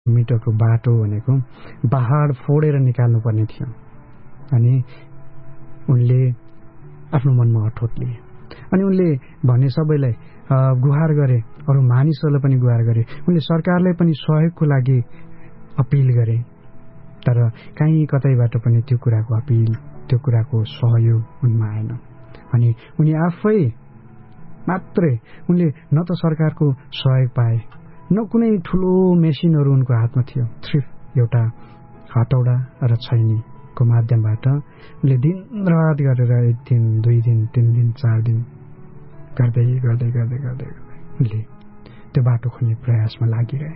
मिटरको बाटो भनेको पहाड फोडेर निकाल्नुपर्ने थियो। अनि उनले आफ्नो मनमा अठोट लिए अनि उनले भने सबैलाई गुहार गरे, अरू मानिसहरूलाई पनि गुहार गरे। उनले सरकारलाई पनि सहयोगको लागि अपिल गरे, तर कहीँ कतैबाट पनि त्यो कुराको अपिल, त्यो कुराको सहयोग उनमा आएन। अनि उनी आफै मात्रै उनले न त सरकारको सहयोग पाए, न कुनै ठुलो मेसिनहरू उनको हातमा थियो। सिर्फ एउटा हतौडा र छैनीको माध्यमबाट उनले दिनरात गरेर 1 दिन 2 दिन 3 दिन 4 दिन गर्दै गर्दै गर्दै गर्दै उनले त्यो बाटो खोज्ने प्रयासमा लागिरहे।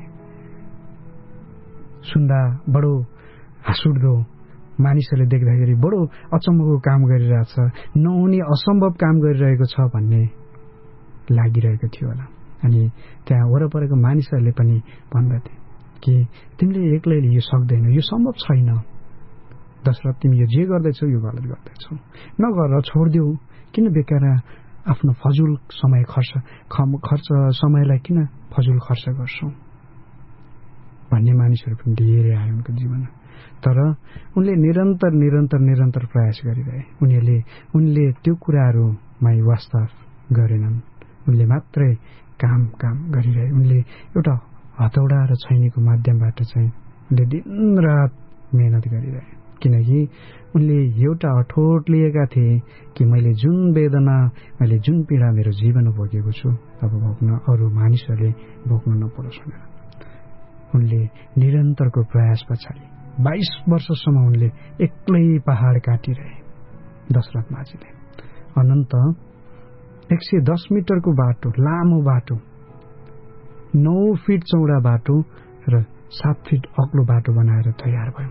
सुन्दा बडो हाँसउठ्दो, मानिसहरूले देख्दाखेरि बडो अचम्मको काम गरिरहेछ, नहुने असम्भव काम गरिरहेको छ भन्ने लागिरहेको थियो होला। अनि त्यहाँ वरपरको मानिसहरूले पनि भन्दथे कि तिमीले एक्लैले यो सक्दैनौ, यो सम्भव छैन, दशरथ तिमी यो जे गर्दैछौ यो गलत गर्दैछौ, नगर, छोडिदेऊ, किन बेकार आफ्नो फजुल समय खर्च समयलाई किन फजुल खर्च गर्छौ भन्ने मानिसहरू पनि धेरै आए उनको जीवनमा। तर उनले निरन्तर निरन्तर निरन्तर प्रयास गरिरहे। उनले त्यो कुराहरूमा वास्ता गरेनन्, उनले मात्रै काम गरिरहे। उनले एउटा हतौडा र छैनीको माध्यमबाट चाहिँ उनले दिनरात मेहनत गरिरहे, किनकि उनले एउटा अठोट लिएका थिए कि मैले जुन वेदना, मैले जुन पीडा मेरो जीवनमा भोगेको छु अब भोग्न अरू मानिसहरूले भोग्न नपरोस् भनेर उनले निरन्तरको प्रयास पछाडि 22 वर्षसम्म उनले एक्लै पहाड काटिरहे। दशरथ माझीले अनन्त 110 मिटरको बाटो, लामो बाटो, 9 फिट चौडा बाटो र 7 फिट अग्लो बाटो बनाएर तयार भयो।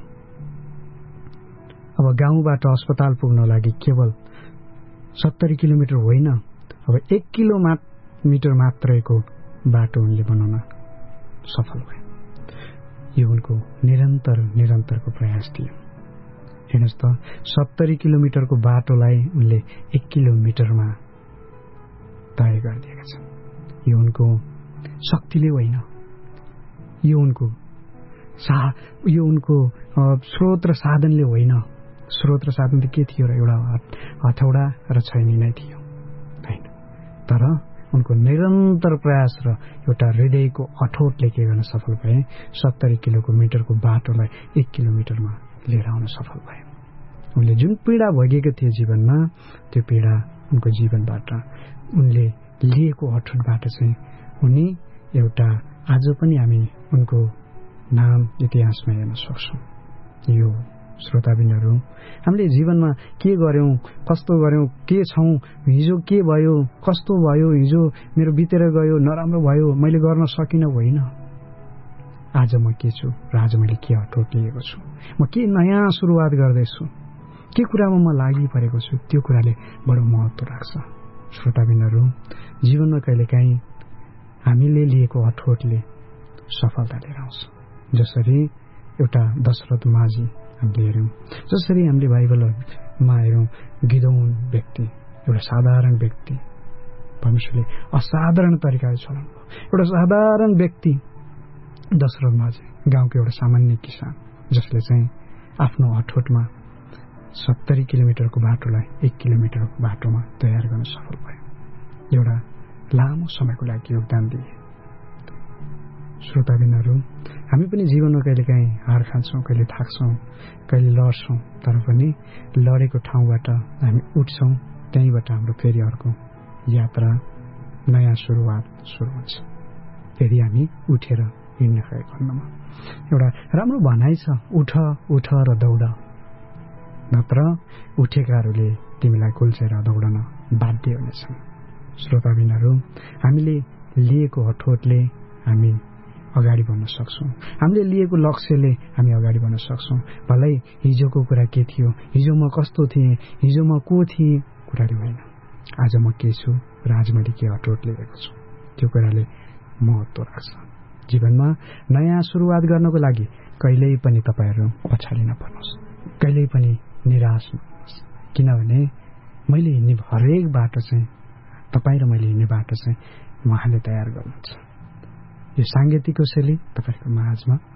अब गाउँबाट अस्पताल पुग्न लागि केवल 70 किलोमिटर होइन, अब 1 किलोमिटर मात्रैको बाटो उनले बनाउन सफल भयो। यो उनको निरन्तरको प्रयास थियो। हेर्नुहोस् त, 70 किलोमिटरको बाटोलाई उनले 1 किलोमिटरमा तय गरिदिएका छन्। यो उनको शक्तिले होइन, यो उनको स्रोत र साधनले होइन। स्रोत र साधन त के थियो र एउटा हथौडा र छैनी नै थियो, होइन। तर उनको निरन्तर प्रयास र एउटा हृदयको अठोटले के गर्न सफल भए, 70 किलोमिटरको बाटोलाई 1 किलोमिटरमा लिएर आउन सफल भए। उनले जुन पीडा भोगेको थिए जीवनमा, त्यो पीडा उनको जीवनबाट उनले लिएको अठोटबाट चाहिँ उनी एउटा आज पनि हामी उनको नाम इतिहासमा हेर्न सक्छौँ। यो श्रोताबिनहरू, हामीले जीवनमा के गर्यौं, कस्तो गर्यौं, के छौं, हिजो के भयो, कस्तो भयो, हिजो मेरो बितेर गयो, नराम्रो भयो, मैले गर्न सकिनँ, होइन। आज म के छु र आज मैले के अठोट लिएको छु, म के नयाँ सुरुवात गर्दैछु, के कुरामा म लागि परेको छु, त्यो कुराले बडो महत्त्व राख्छ। श्रोताबिनहरू, जीवनमा कहिलेकाहीँ हामीले लिएको अठोटले सफलता लिएर आउँछ। जसरी एउटा दशरथ माझी हामीले हेऱ्यौँ, जसरी हामीले बाइबलमा हेऱ्यौँ, गिदोन व्यक्ति एउटा साधारण व्यक्ति, परमेश्वरले असाधारण तरिकाले चलाउनु भयो। एउटा साधारण व्यक्ति दशरथ माझी, गाउँको एउटा सामान्य किसान, जसले चाहिँ आफ्नो अठोटमा 70 किलोमिटरको बाटोलाई 1 किलोमिटरको बाटोमा तयार गर्न सफल भयो। एउटा लामो समयको लागि योगदान दिए। श्रोताबिनहरू, हामी पनि जीवनमा कहिलेकाहीँ हार खान्छौँ, कहिले थाक्छौँ, कहिले लड्छौँ, तर पनि लडेको ठाउँबाट हामी उठ्छौँ, त्यहीँबाट हाम्रो फेरि अर्को यात्रा, नयाँ सुरुवात सुरु हुन्छ। फेरि हामी उठेर हिँड्न गएको खण्डमा एउटा राम्रो भनाइ छ, उठ र दौड, नत्र उठेकाहरूले तिमीलाई कुल्चेर दौडन बाध्य हुनेछन्। श्रोताबिनहरू, हामीले लिएको अठोटले हामी अगाडि बढ्न सक्छौँ। हामीले लिएको लक्ष्यले हामी अगाडि बढ्न सक्छौँ। भलै हिजोको कुरा के थियो, हिजो म कस्तो थिएँ, हिजो म को थिएँ, कुराले होइन। आज म के छु र आज मैले के अठोट लिएको छु, त्यो कुराले महत्त्व राख्छ। जीवनमा नयाँ सुरुवात गर्नको लागि कहिल्यै पनि तपाईँहरू पछाडि नपर्नुहोस्, कहिल्यै पनि निराश नहुनुहोस्, किनभने मैले हिँड्ने हरेक बाटो चाहिँ, तपाईँ र मैले हिँड्ने बाटो चाहिँ उहाँले तयार गर्नुहुन्छ। यो साङ्गीतिक शैली तपाईँको माझमा